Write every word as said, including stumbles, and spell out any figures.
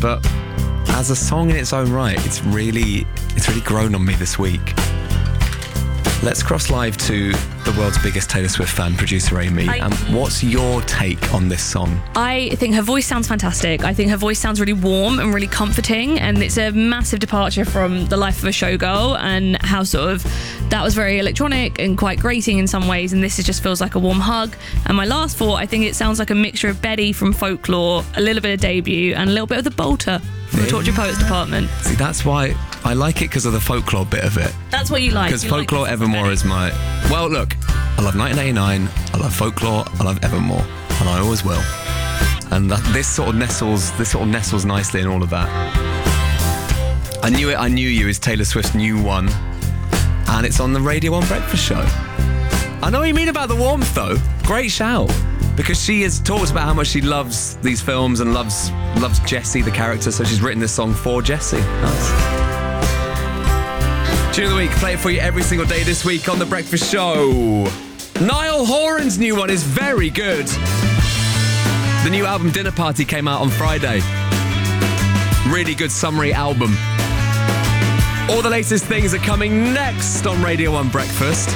but as a song in its own right, it's really, it's really grown on me this week. Let's cross live to the world's biggest Taylor Swift fan, producer Amy. I, um, what's your take on this song? I think her voice sounds fantastic. I think her voice sounds really warm and really comforting, and it's a massive departure from the life of a showgirl and how sort of that was very electronic and quite grating in some ways, and this is just feels like a warm hug. And my last thought, I think it sounds like a mixture of Betty from Folklore, a little bit of Debut, and a little bit of the Bolter from the Tortured Poets department. See, that's why I like it, because of the Folklore bit of it. That's what you like. Because You Folklore like Evermore Betty. is my... Well, look, I love nineteen eighty-nine, I love Folklore, I love Evermore, and I always will. And that, this sort of nestles, this sort of nestles nicely in all of that. I Knew It, I Knew You is Taylor Swift's new one, and it's on the Radio one Breakfast Show. I know what you mean about the warmth, though. Great shout. Because she has talked about how much she loves these films and loves loves Jessie, the character, so she's written this song for Jessie. Nice. Tune of the week, play it for you every single day this week on The Breakfast Show. Niall Horan's new one is very good. The new album Dinner Party came out on Friday. Really good summary album. All the latest things are coming next on Radio one Breakfast.